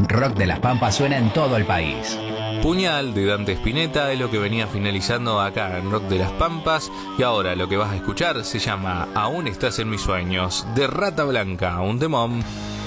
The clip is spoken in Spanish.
Rock de las Pampas suena en todo el país. Puñal de Dante Spinetta es lo que venía finalizando acá en Rock de las Pampas, y ahora lo que vas a escuchar se llama Aún estás en mis sueños, de Rata Blanca, un temón.